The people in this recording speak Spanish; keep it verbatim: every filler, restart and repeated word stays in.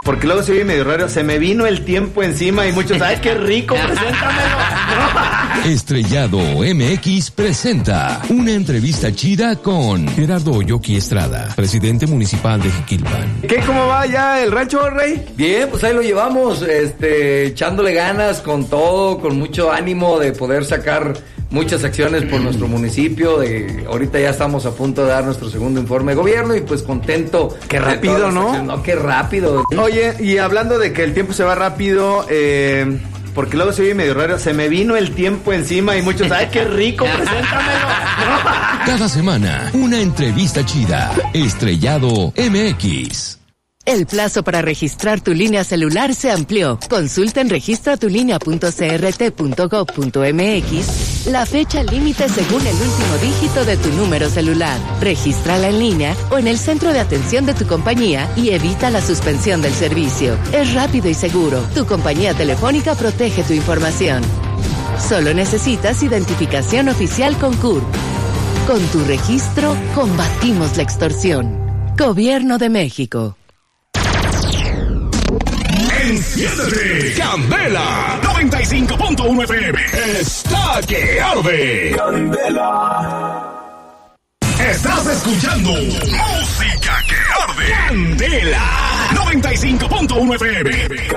porque luego se oye medio raro, se me vino el tiempo encima y muchos, ¡ay, qué rico! ¡Preséntamelo! Estrellado M X presenta una entrevista chida con Gerardo Oyoki Estrada, presidente municipal de Jiquilpan. ¿Qué? ¿Cómo va ya el rancho, Rey? Bien, pues ahí lo llevamos, este, echándole ganas con todo, con mucho ánimo de poder sacar muchas acciones por nuestro municipio. De, ahorita ya estamos a punto de dar nuestro segundo informe de gobierno y pues contento. Qué rápido, ¿no? No, qué rápido. Oye, y hablando de que el tiempo se va rápido, eh... porque luego se oye medio raro, se me vino el tiempo encima y muchos, ¡ay, qué rico! ¡Preséntamelo! Cada semana, una entrevista chida. Estrellado M X. El plazo para registrar tu línea celular se amplió. Consulta en registra tu línea punto c r t punto gov punto m x la fecha límite según el último dígito de tu número celular. Regístrala en línea o en el centro de atención de tu compañía y evita la suspensión del servicio. Es rápido y seguro. Tu compañía telefónica protege tu información. Solo necesitas identificación oficial con C U R P. Con tu registro, combatimos la extorsión. Gobierno de México. Enciéndete, Candela noventa y cinco punto uno F M está que arde. Candela. Estás escuchando música que arde. Candela noventa y cinco punto uno F M.